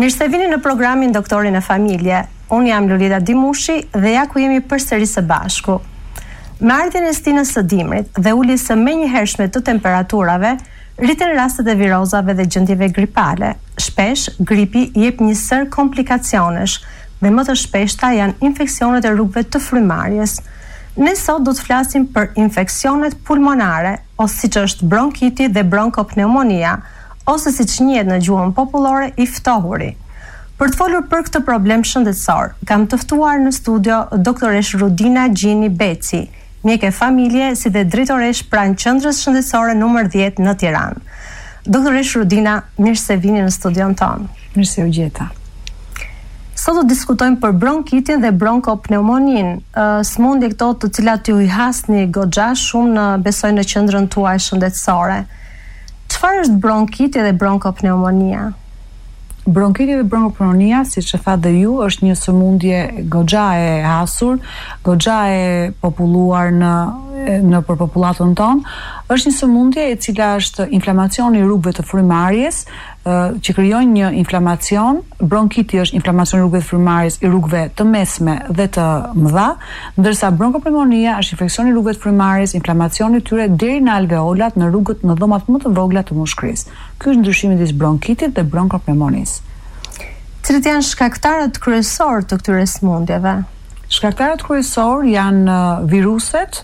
Mirë se vini në programin Doktorin e Familje. Unë jam Lulita Dimushi dhe ja ku jemi përsëri së bashku. Me ardhjen e stinës së dimrit dhe uljes së menjëhershme të temperaturave, rriten rastet e virozave dhe gjendjeve gripale. Shpesh, gripi jep një sër komplikacionesh dhe më të shpeshta janë infeksionet e rrugëve të frymarrjes. Ne sot do të flasim për infeksionet pulmonare, ose siç është bronkiti dhe bronkopneumonia, ose siç njihet në gjuhën popullore i ftohuri. Për të folur për këtë problem shëndetësor, kam të ftuar në studio doktoresh Rudina Gjini Beci, mjek e familje si dhe drejtoresh pranë qendrës shëndetësore numër 10 në Tiranë. Doktoresh Rudina, mirë se vini në studion tonë. Mirë se u gjeta. Sot do diskutojmë për bronkitin dhe bronkopneumoninë, sëmundje këto të cilat ju i hasni goxha shumë në besoj në qendrën tuaj shëndetësore. Çfarë është bronkiti dhe bronkopneumonia? Bronkiti dhe bronkopneumonia, siç e thatë dhe ju, është një sëmundje goxha e hasur, goxha e populluar në popullatën tonë. Është një sëmundje e cila është inflamacioni i rrugëve të frymarrjes, që krijojnë një inflamacion. Bronkiti është inflamacioni i rrugëve të frymarrjes, i rrugëve të mesme dhe të mëdha, ndërsa bronkopneumonia është infeksioni i rrugëve të frymarrjes, inflamacioni i tyre deri në alveolat, në rrugët, në dhomat më të vogla të mushkërisë. Ky është ndryshimi midis bronkitit dhe bronkopneumonisë. Cilët janë shkaktarët kryesorë të këtyre sëmundjeve? Shkaktarët kryesorë janë viruset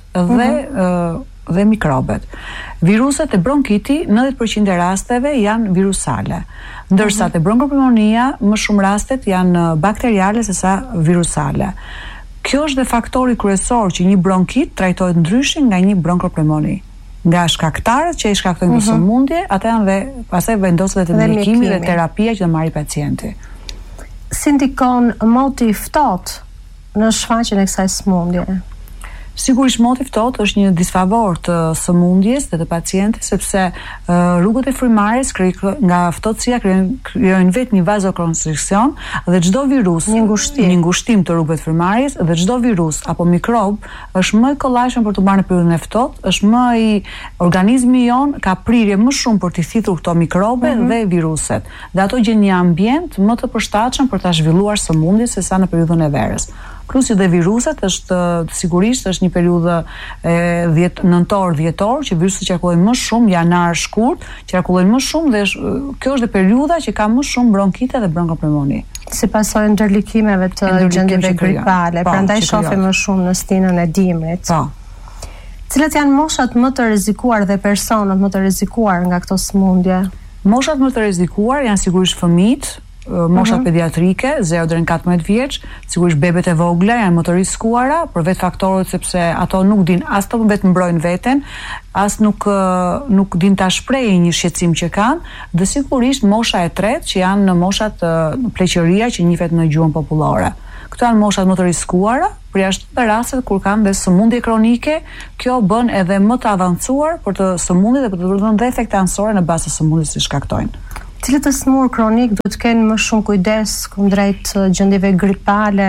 dhe mikrobet. Viruset e bronkiti, 90% e rasteve janë virusale, ndërsa te bronkopneumonia më shumë rastet janë bakteriale sesa virusale. Kjo është dhe faktori kryesor që një bronkit trajtohet ndryshe nga një bronkopneumoni. Nga shkaktarët që i shkaktojnë të sëmundje, ata janë dhe pastaj vendoset dhe mjekimi dhe terapia që do marrë pacienti. Si ndikon moti i ftohtë në shfaqjen e kësaj sëmundje? Sigurisht moti i ftohtë është një disfavor të sëmundjes dhe të pacientit, sepse rrugët e frymarrjes nga ftohtësia krijojnë vetë një vazokonstriksion dhe çdo virus, një ngushtim të rrugëve të frymarrjes dhe çdo virus apo mikrob është më i kollajshëm për të marrë në periudhën e ftohtë, është më i organizmi jon ka prirje më shumë për të thithur këto mikrobe dhe viruset. Dhe ato gjen një ambient më të përshtatshëm për ta zhvilluar sëmundjen sesa në periudhën e verës. Plus dhe viruset sigurisht është një periudhë nëntor-dhjetor që viruset qarkullojnë më shumë, janar shkurt, qarkullojnë më shumë dhe kjo është periudha që ka më shumë bronkite dhe bronkopneumoni. Si pasojë ndërlikimeve të gjendjeve gripale, prandaj shohim më shumë në stinën e dimrit. Cilat janë moshat më të rrezikuar dhe personat më të rrezikuar nga këto sëmundje? Moshat më të rrezikuar janë sigurisht fëmijët, moshat pediatrike, 0 deri në 14 vjeç, sigurisht bebet e vogla janë më të rrezikuara për vetë faktorët sepse ato nuk din as të vetë mbrojnë veten, as nuk din ta shprehin një shqetësim që kanë, dhe sigurisht mosha e tretë që janë në moshat pleqëria që njihet në gjuhën popullore. Këto janë moshat më të rrezikuara, përjashtë të rastet kur kanë dhe sëmundje kronike, kjo bën edhe më të avancuar për të sëmundjet dhe për të dhënë dhe efekte anësore në bazë të sëmundjes që shkaktojnë. Cilët të smur kronik duhet të kenë më shumë kujdes kundrejt gjendjeve gripale,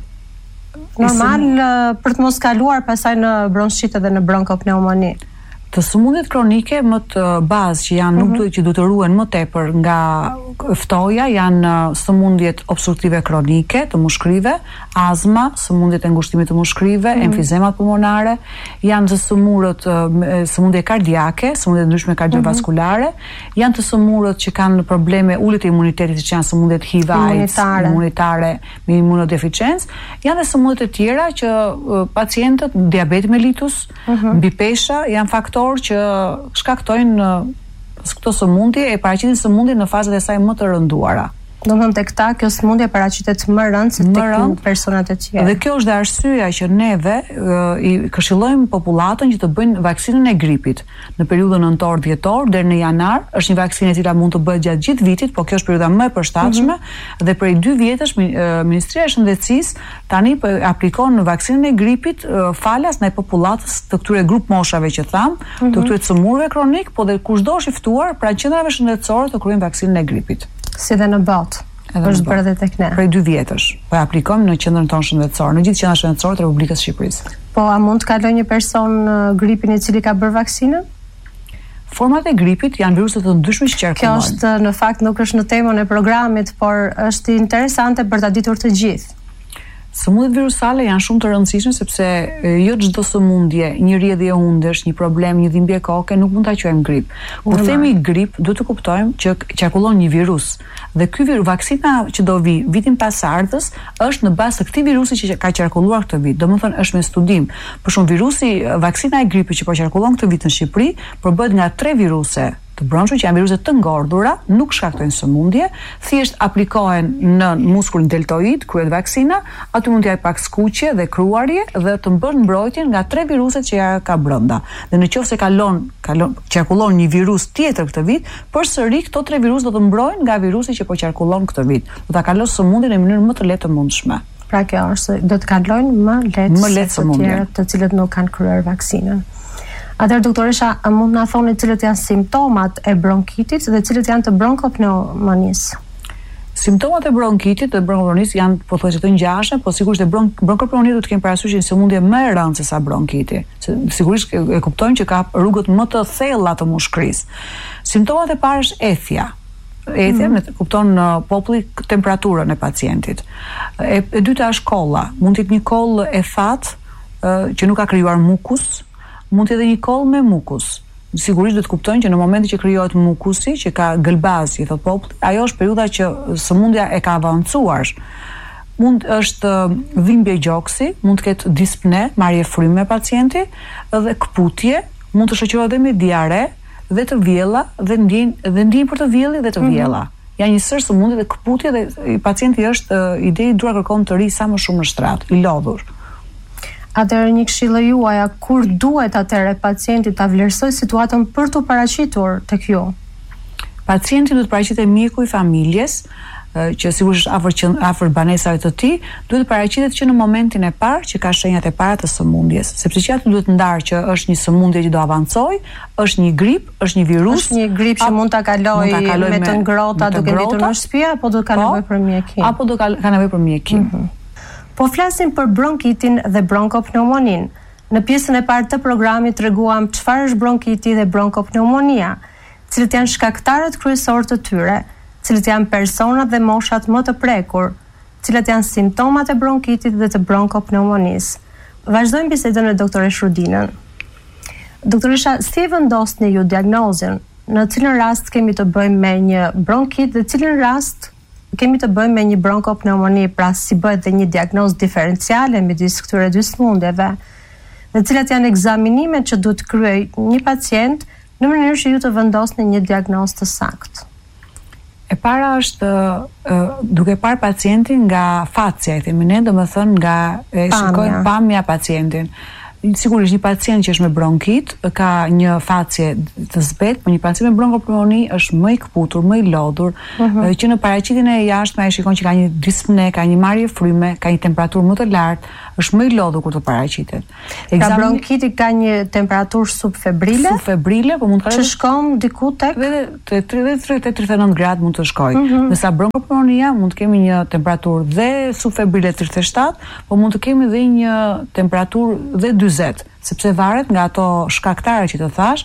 normal për të mos kaluar pasaj në bronshite dhe në bronkopneumoni? Të sëmundjet kronike më të bazë që janë nuk duhet që duhet të ruhen më tepër nga ftoja janë sëmundjet obstruktive kronike të mushkërive, azma, sëmundjet e ngushtimit të mushkërive, emfizemat pulmonare, janë të sëmundje kardiake, sëmundjet ndryshme kardiovaskulare, janë të sëmundjet që kanë probleme uljet e imunitetit, që janë sëmundjet HIV, AIDS, imunitare me imunodeficiencë, janë dhe sëmundjet e tjera që pacientët diabet mellitus, mbipesha janë faktorë që shkaktojnë këto sëmundje e paraqitin sëmundje në fazat e saj më të rënduara. Domethënë tek ta kjo sëmundje paraqitet më rënd se tek personat e tjerë. Dhe kjo është dhe arsyeja që neve i këshillojmë popullatën që të bëjnë vaksinën e gripit në periudhën nëntor-dhjetor deri në janar. Është një vaksinë e cila mund të bëhet gjatë gjithë vitit, por kjo është periudha më e përshtatshme dhe prej 2 vjetësh Ministria e Shëndetësisë tani po aplikon vaksinën e gripit falas ndaj popullatës të këtyre grup moshave që tham, të këtyre sëmurëve kronik, po dhe kushdo është i ftuar pra qendrave shëndetësore të kryejnë vaksinën e gripit. Si dhe në botë. Është bërë dhe tek ne. Prej 2 vjetësh. Po e aplikojmë në qendrën tonë shëndetësore, në gjithë qendrat shëndetësore të Republikës së Shqipërisë. Po a mund të kalojë një person gripin i cili ka bërë vaksinën? Format e gripit janë viruset të ndryshme që qarkullojnë. Kjo është në fakt nuk është në temën e programit, por është interesante për ta ditur të gjithë. Sëmundjet virusale janë shumë të rëndësishme sepse jo çdo sëmundje, një rrjedhje hundesh, një problem, një dhimbje koke nuk mund ta quajmë grip. Kur themi grip, duhet të kuptojmë që qarkullon një virus. Dhe ky virus, vaksina që do vi vitin pasardhës, është në bazë të këtij virusi që ka qarkulluar këtë vit. Domethënë është me studim. Për shembull, virusi, vaksina e gripit që po qarkullon këtë vit në Shqipëri, përbohet nga 3 viruse të brendshme që janë viruse të ngordura, nuk shkaktojnë sëmundje, thjesht aplikohen në muskulin deltoid, kryet vaksina, aty mund të jap pak skuqje dhe kruarje dhe të bën mbrojtjen nga 3 viruset që ja ka brenda. Dhe nëse qarkullon një virus tjetër këtë vit, përsëri këto 3 virus do të mbrojnë nga virusi që po qarkullon këtë vit. Do ta kalon sëmundjen në mënyrë më të lehtë të mundshme. Pra kjo është do të kalojnë më lehtë se të tjerët të cilët nuk kanë kryer vaksinën. Atëherë doktoresha, mund na thoni cilët janë simptomat e bronkitit dhe cilët janë të bronkopneumonisë? Simptomat e bronkitit dhe bronkopneumonisë janë pothuajse të ngjashme, por sigurisht bronkopneumonia do të kemi parasysh një sëmundje më e rëndë se sa bronkiti. Sigurisht e kuptojmë që ka rrugët më të thella të mushkërisë. Simptomat e parë është ethja. Kupton populli temperaturën e pacientit. E dyta është kolla. Mund të jetë një kollë e thatë që nuk ka krijuar mukus. Mund të jetë një kollë me mukus. Sigurisht do të kuptojnë që në momentin që krijohet mukusi, që ka gëlbaz, i thot populli, ajo është periudha që sëmundja e ka avancuar. Mund është dhimbje gjoksi, mund të ketë dispne, marrje fryme pacienti, dhe këputje, mund të shoqërohet edhe me diare dhe të vjella dhe ndjenjë për të vjelli dhe të vjella. Janë një sër sëmundje dhe këputje dhe pacienti është ide i duar kërkon të ri sa më shumë në shtrat, i lodhur. Atëherë një këshillë juaja, kur duhet atëherë pacienti ta vlerësoj situatën për të paraqitur tek ju? Pacienti duhet të paraqitet mjeku i familjes, që sigurisht afër banesave të tij, duhet të paraqitet që në momentin e parë që ka shenjat e para të sëmundjes, sepse që aty duhet ndarë që është një sëmundje që do avancojë, është një grip, është një virus, është një grip që mund ta kaloj me të ngrohta duke nditur në shtëpi apo do ka nevojë për mjekim? Apo do ka nevojë për mjekim. Po flasim për bronkitin dhe bronkopneumoninë. Në pjesën e parë të programit treguam çfarë është bronkiti dhe bronkopneumonia, cilët janë shkaktarët kryesorë të tyre, cilët janë personat dhe moshat më të prekur, cilat janë simptomat e bronkitit dhe të bronkopneumonisë. Vazhdojmë bisedën me doktoresh Rudinën. Doktoresha, si e vendosni ju diagnozën? Në cilën rast kemi të bëjmë me një bronkit dhe cilën rast kemi të bëjmë me një bronkopneumoni, pra si bëhet dhe një diagnozë diferenciale midis këtyre dy sëmundjeve, dhe cilat janë ekzaminimet që duhet kryej një pacient në mënyrë që ju të vendosni një diagnozë të saktë. E para është duke parë pacientin nga facia, i themi ne, domethënë nga shikojmë pamja pacientin. Sigurisht një pacient që është me bronkit ka një facje të zbet, por një pacient me bronkopneumoni është më i këputur, më i lodhur, që në paraqitjen e jashtme ai shikon që ka një dispne, ka një marrje fryme, ka një temperaturë më të lartë, është më i lodhur kur të paraqitet. Pra bronkiti ka një temperaturë subfebrile? Subfebrile, po mund të që shkon diku tek 39 gradë mund të shkojë. Ndërsa bronkopneumonia mund të kemi një temperaturë dhe subfebrile 37, po mund të kemi dhe një temperaturë dhe 40, sepse varet nga ato shkaktare që të thash,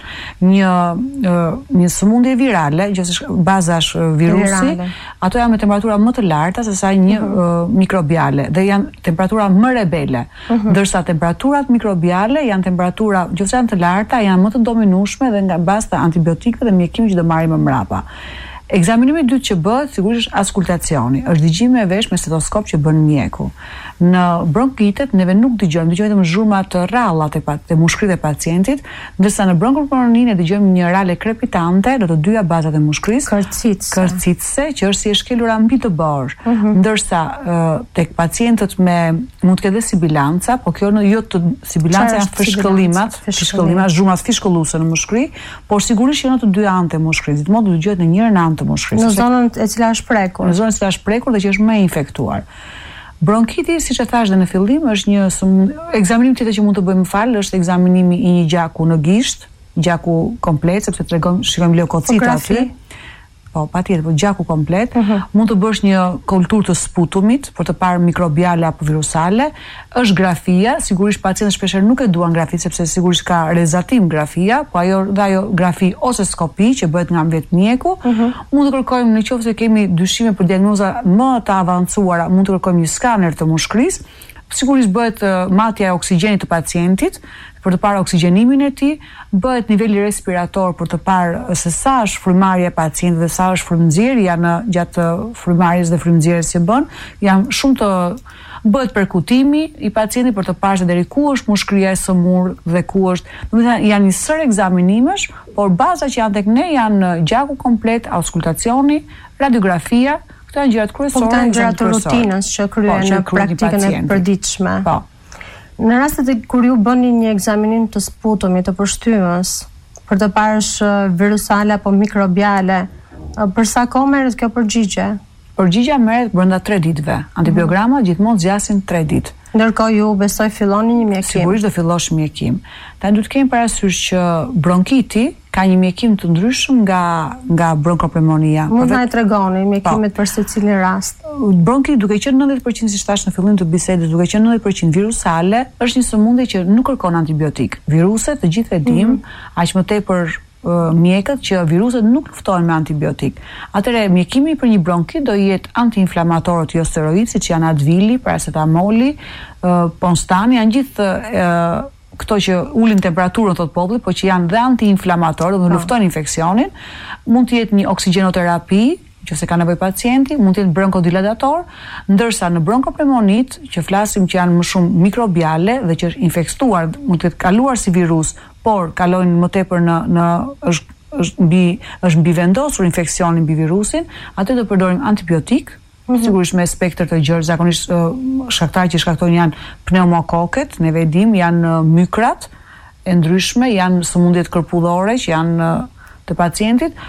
një sëmundje virale, baza është virusi, ato janë me temperatura më të larta se sa një mikrobiale dhe janë temperatura më rebele, ndërsa temperaturat mikrobiale janë temperatura, nëse janë të larta, janë më të dominueshme dhe nga bazë të antibiotikëve dhe mjekimit që do marrim më mbrapa. Ekzaminimi i dytë që bëhet sigurisht është auskultacioni, është dëgjimi e vesh me stetoskop që bën mjeku. Në bronkitet neve nuk dëgjojmë vetëm zhurma të rralla të mushkërit e pacientit, ndërsa në bronkopneumoninë dëgjojmë një rale krepitante në të dyja bazat e mushkërisë, kërcitse, që është si e shkelura mbi të borë, ndërsa tek pacientët mund të ketë sibilanca, po kjo jo të sibilanca janë fishkëllimat, zhurmat fishkëlluese në mushkëri, por sigurisht që në të dy anët e mushkërisë, gjithmonë do dëgjohet në njërin anë të mushkërisë. Në zonën e cila është prekur. Në zonën e cila është prekur dhe që është më e infektuar. Bronkiti, siç e thash dhe në fillim, është një ekzaminim tjetër që mund të bëjmë është ekzaminimi i një gjaku në gisht, gjaku komplet, sepse shikojmë leukocita aty. Po, patjetër, po gjaku komplet. Mund të bësh një kulturë të sputumit për të parë mikrobiale apo virusale. Është grafia, sigurisht pacientët shpeshherë nuk e duan grafi sepse sigurisht ka rezatim grafia, po ajo grafi ose skopi që bëhet nga vetë mjeku. Mund të kërkojmë, nëse kemi dyshime për diagnoza më të avancuara, mund të kërkojmë një skaner të mushkërisë. Sigurisht bëhet matja e oksigjenit të pacientit për të parë oksigjenimin e tij, bëhet niveli respirator për të parë se sa është frymarrja e pacientit dhe sa është frymënxjerrja gjatë frymarrjes dhe frymënxjerrjes që bën. Bëhet perkutimi i pacientit për të parë se deri ku është mushkëria e sëmurë dhe ku është. Domethënë janë një sër ekzaminimesh, por baza që janë tek ne janë gjaku komplet, auskultacioni, radiografia. Këto janë gjërat kryesore. Këto janë gjërat të rutinës që kryen në praktikën e përditshme. Po. Në rastet kur ju bëni një ekzaminim të sputumit të përshtypjes për të parë virusale apo mikrobiale, për sa kohë merret kjo përgjigje? Përgjigjja merret brenda 3 ditëve. Antibiogramat gjithmonë zgjasin 3 ditë. Ndërkohë ju besoj filloni një mjekim. Sigurisht do fillosh mjekim. Ta duhet të kemi parasysh që bronkiti ka një mjekim të ndryshëm nga bronkopneumonia. Mund na e tregoni mjekimet për secilin rast? Bronkiti duke qenë 90% si thash në fillim të bisedës, duke qenë 90% virusale, është një sëmundje që nuk kërkon antibiotik. Viruset të gjithë e dim, aq më tepër mjekët që viruset nuk luftojnë me antibiotik. Atëherë mjekimi për një bronkit do jetë antiinflamatorët jo steroid, siç janë Advili, paracetamoli, Ponstani, janë gjithë këto që ulin temperaturën thot populli, por që janë dhe antiinflamatorë, do luftojnë infeksionin. Mund të jetë një oksigjenoterapi, nëse ka nevojë pacienti, mund të jetë bronkodilatator, ndërsa në bronkopneumonit, që flasim që janë më shumë mikrobiale dhe që është infektuar, mund të jetë kaluar si virus, por kalojnë më tepër është mbi vendosur infeksionin mbi virusin, atë do përdorim antibiotik, sigurisht me spektër të gjerë, zakonisht shkaktarët që shkaktojnë janë pneumokoket, neve e dim, janë mykrat e ndryshme, janë sëmundjet kërpullore që janë të pacientit.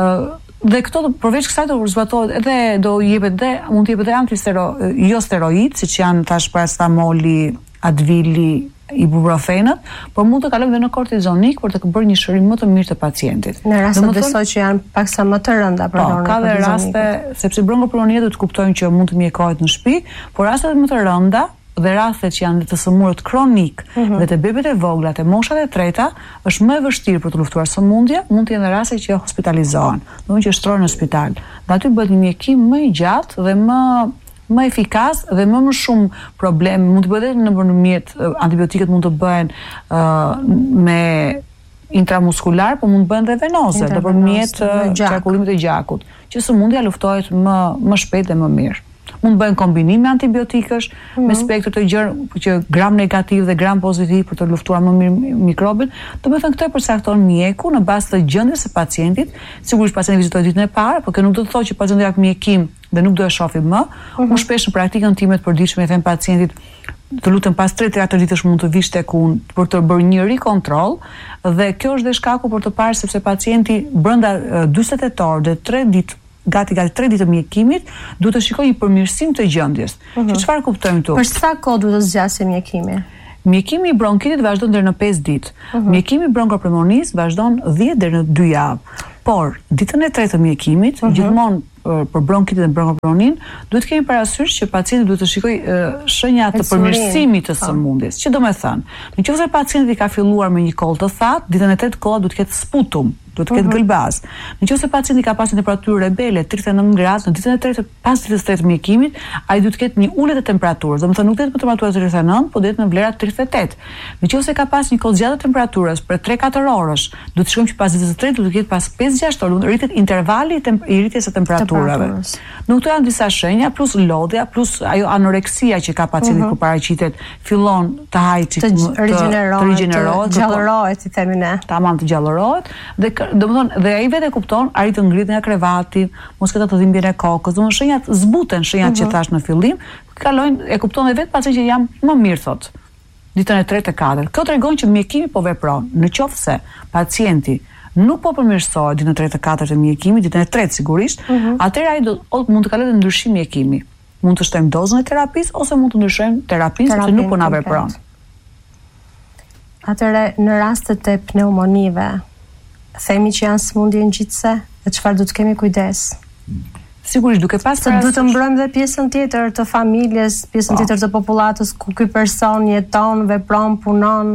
Dhe këto përveç kësaj do zbatohet edhe mund të jepet edhe jo steroid, siç janë tash paracetamoli, Advili, ibuprofenët, por mund të kalojmë edhe në kortizonik për të bërë një shërim më të mirë të pacientit. Në raste besoj që janë paksa më të rënda përdorën. Ka dhe raste, sepse bronkopneumonia do të kuptojmë që mund të mjekohet në shtëpi, por rastet më të rënda dhe rastet që janë të sëmurët kronik dhe të bebet e vogla, të moshat e treta, është më e vështirë për të luftuar sëmundje, mund të jenë raste që hospitalizohen, domethënë që shtrohen në spital. Dhe aty bëhet një mjekim më i gjatë dhe më efikas dhe më shumë problem. Mund të bëhet nëpërmjet antibiotikët mund të bëhen me intramuskular, por mund të bëhen dhe venoze nëpërmjet qarkullimit të gjakut, që sëmundja luftohet më shpejt dhe më mirë. Mund të bëhen kombinim me antibiotikësh, me spektër të gjerë, që gram negativ dhe gram pozitiv për të luftuar më mirë mikrobin. Domethënë këtë përcakton mjeku në bazë të gjendjes së pacientit. Sigurisht pacienti vizitoj ditën e parë, por kjo nuk do të thotë që pacienti jap mjekim dhe nuk do e shohim më. Unë shpesh në praktikën time të përditshme i them pacientit, të lutem pas 3-4 ditësh mund të vish tek unë për të bërë një rikontroll, dhe kjo është dhe shkaku për të parë sepse pacienti brenda 48 orë dhe 3 ditë gati 3 ditë të mjekimit, duhet të shikoj një përmirësim të gjendjes. Që çfarë kuptojmë këtu? Për sa kohë duhet të zgjasë mjekimi? Mjekimi i bronkitit vazhdon deri në 5 ditë. Mjekimi i bronkopneumonisë vazhdon 10 deri në 2 javë. Por ditën e 3 të mjekimit, gjithmonë për bronkitin dhe bronkopneumonin, duhet kemi parasysh që pacienti duhet të shikojë shenja të përmirësimit të sëmundjes. Që do të thënë, nëse pacienti ka filluar me një kollë të thatë, ditën e 3 kolla duhet të ketë sputum, duhet të ketë gëlbaz. Nëse pacienti ka pasur temperaturë rebele 39 gradë, në ditën e 3 pas ditës së 3 të mjekimit, ai duhet të ketë një ulje të temperaturës. Do të thonë nuk do të temperatura 39, por do të në vlera 38. Nëse ka pasur një kollë zgjatë të temperaturës për 3-4 orësh, duhet të shikojmë që pas ditës së 3 duhet të ketë pas 5-6 orë rritet intervali i rritjes së temperaturave. Nuk këto janë disa shenja, plus lodhja, plus ajo anoreksia që ka pacienti kur paraqitet, fillon të hajë, të rigjenerohet, të gjallërohet, i themi ne. Tamam, të gjallërohet, dhe domethënë dhe ai vetë e kupton, arrit të ngrihet nga krevati, mos ketë të dhimbjen e kokës, domethënë shenjat zbuten, shenjat që thash në fillim, kalojnë, e kupton edhe vetë pacienti që jam më mirë thot. Ditën e 3 e 4. Kjo tregon që mjekimi po vepron. Nëse pacienti nuk po përmirësohet ditën e 3 e 4 të mjekimit, ditën e 3 sigurisht, atëherë ai mund të kalojë të ndryshim mjekimi. Mund të shtojmë dozën e terapisë ose mund të ndryshojmë terapinë sepse nuk po na vepron. Atëherë në rastet e pneumonive, themi që janë sëmundje ngjitëse? dhe çfarë du të kemi kujdes. Sigurisht duke pas se duhet të mbrojmë dhe pjesën tjetër të familjes, pjesën tjetër të popullatës ku ky person jeton, vepron, punon.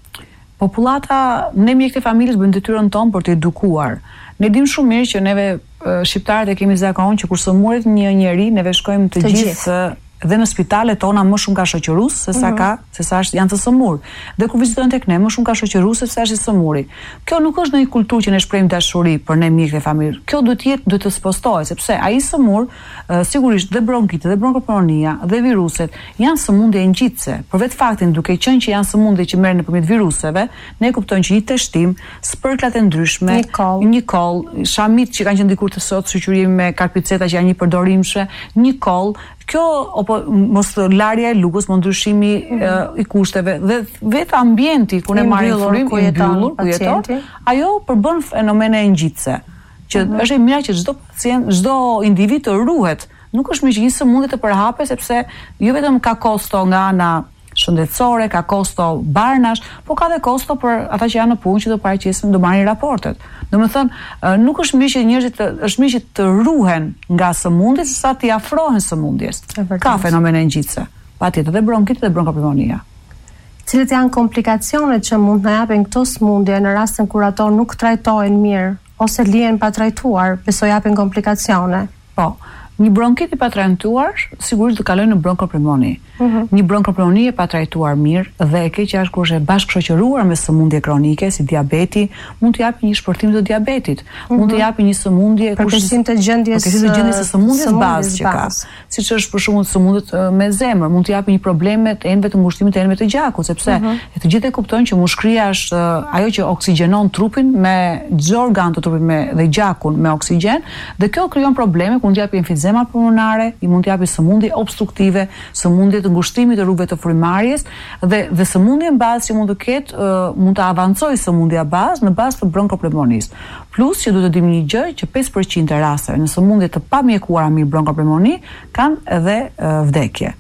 Popullata, ne mjekët e familjes bëjmë detyrën tonë për të edukuar. Ne dim shumë mirë që neve shqiptarët e kemi zakon që kur sëmuret një njeri, neve shkojmë të gjithë dhe në spitalet tona më shumë ka shoqërus se sa janë të sëmur. Dhe kur vizitojnë tek ne më shumë ka shoqërus se sa është i sëmuri. Kjo nuk është në një kulturë që ne shprehim dashuri për ne mjekët e familjes. Kjo duhet të spostohet, sepse ai i sëmur sigurisht dhe bronkiti, dhe bronkopneumonia, dhe viruset janë sëmundje ngjitse. Për vetë faktin duke qenë që janë sëmundje që merren nëpërmjet viruseve, ne kuptojmë që një testim, spërklat e ndryshme, një koll, shamit që kanë qenë dikur të sot shoqërimi me karpiceta që janë një përdorimshme, një koll, kjo apo mos larja e lugës, mos ndryshimi i kushteve dhe vetë ambienti ku ne marrim frym i mbyllur ku jeton, ajo përbën fenomene ngjitse. Që është e mira që çdo pacient, çdo individ të ruhet. Nuk është mirë që një sëmundje të përhapet sepse jo vetëm ka kosto nga ana shëndetësore, ka kosto barnash, po ka dhe kosto për ata që janë në punë që do paraqesin, do marrin raportet. Domethënë, nuk është mirë që njerëzit është mirë që të ruhen nga sëmundja sesa të afrohen sëmundjes. Ka fenomene ngjitse. Patjetër dhe bronkiti dhe bronkopneumonia. Cilat janë komplikacionet që mund na japin këto sëmundje në rastin kur ato nuk trajtohen mirë ose lihen pa trajtuar, besoj japin komplikacione? Po. Një bronkit i pa trajtuar, sigurisht do kalojë në bronkopneumoni. Një bronkopneumoni e pa trajtuar mirë dhe e keqja është kur është bashkëshoqëruar me sëmundje kronike si diabeti, mund të japë një shpërthim të diabetit, mund të japë një sëmundje përkeqësim të gjendjes së sëmundjes bazë që ka. Siç është për shembull sëmundjet me zemër, mund të japë një probleme të enëve të ngushtimit të enëve të gjakut, sepse të gjithë e kuptojnë që mushkëria është ajo që oksigjenon trupin me çdo organ të trupit dhe gjakun me oksigjen, dhe kjo krijon probleme, mund të japë emfizema pulmonare, i mund të japë sëmundje obstruktive, sëmundje të ngushtimit të rrugëve të frymarrjes dhe sëmundje në bazë që mund të ketë, mund të avancojë sëmundja bazë në bazë të bronkopneumonisë. Plus që duhet të dimë një gjë që 5% e rasteve në sëmundje të pamjekuara mirë bronkopneumoni kanë edhe vdekje.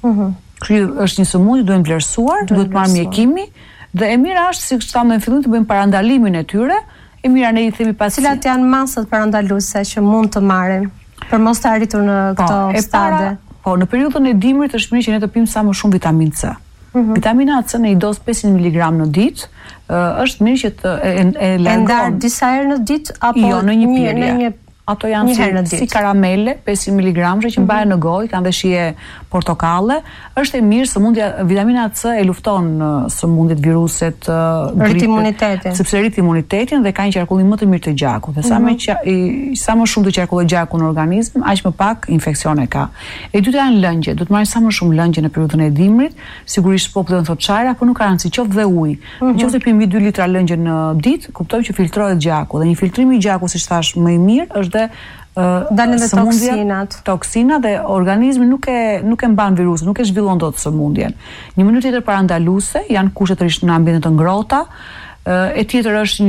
Ky është një sëmundje duhet vlerësuar, duhet marrë mjekimi dhe e mira është siç thamë në fillim të bëjmë parandalimin e tyre. E mira ne i themi pacientit cilat janë masat parandaluese që mund të marrin për mos të arritur në këto stade. Po, në periudhën e dimrit është mirë që ne të pimë sa më shumë vitaminë C. Vitamina C në një dozë 500 mg në ditë, është mirë që të largon. Ndar disa herë në ditë apo jo, në një pirje. Ato janë si karamele, 500 mg që mbahen në gojë, kanë dhe shije portokalle. Është e mirë, sëmundja vitamina C e lufton sëmundjet, viruset, imunitetin. Sepse rrit imunitetin dhe ka një qarkullim më të mirë të gjakut. Dhe sa më shumë të qarkulloj gjaku në organizëm, aq më pak infeksione ka. E dyta janë lëngje. Duhet marrim sa më shumë lëngje në periudhën e dimrit. Sigurisht populli thotë çajra, por nuk ka rëndësi, qoftë dhe ujë. Nëse pim 2 litra lëngje në ditë, kuptojmë që filtrohet gjaku dhe një filtrim i gjakut, siç thash, më i mirë është dalin dhe toksina dhe organizmi nuk e mban virusin, nuk e zhvillon dot sëmundjen. Një mënyrë tjetër parandaluese janë kushtet të rishtë në ambiente të ngrohta, e tjetër është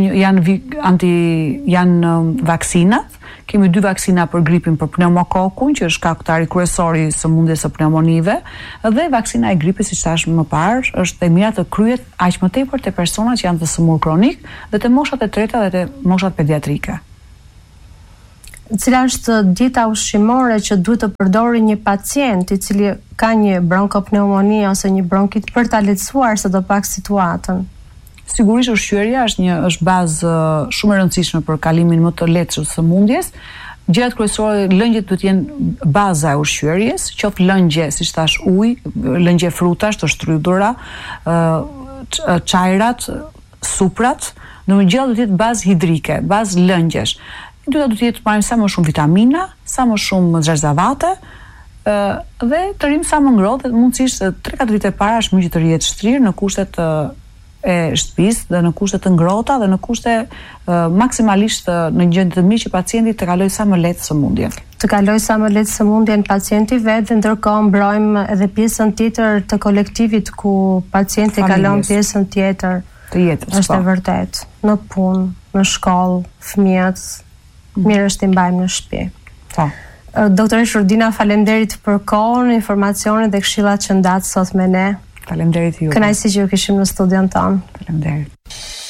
janë vaksinat. Kemi 2 vaksina për gripin, për pneumokokun, që është shkaktari kryesor i sëmundjes së pneumonive, dhe vaksina e gripit, siç thash më parë, është e mira të kryhet aq më tepër te personat që janë të sëmur kronik dhe te moshat e treta dhe te moshat pediatrike. Cila është dieta ushqimore që duhet të përdori një pacient i cili ka një bronkopneumoni ose një bronkit për ta lehtësuar sadopak situatën? Sigurisht ushqyerja është bazë shumë e rëndësishme për kalimin më të lehtë të sëmundjes. Gjërat kryesore, lëngjet duhet të jenë baza e ushqyerjes, qoftë lëngje, siç thash, ujë, lëngje frutash të shtrydhura, çajrat, suprat, domethënë gjërat duhet të jetë bazë hidrike, bazë lëngjesh. Dyta duhet të jetë marrim sa më shumë vitamina, sa më shumë zherzavate, dhe të rrim sa më ngrohtë, mundësisht 3-4 ditë e para është mirë që të rihet shtrirë në kushtet e shtëpisë dhe në kushte të ngrohta dhe në kushte maksimalisht në gjendje të mirë që pacienti të kalojë sa më lehtë sëmundjen. Të kalojë sa më lehtë sëmundjen pacienti vetë, ndërkohë mbrojmë edhe pjesën tjetër të kolektivit ku pacienti kalon pjesën tjetër të jetës. Është e vërtet. Në punë, në shkollë, fëmijët mirë është t'i mbajmë në shtëpi. Po. Doktoresh Rudina, faleminderit për kohën, informacionet dhe këshillat që ndat sot me ne. Faleminderit ju. Kënaqësi që ju kishim në studion tonë. Faleminderit.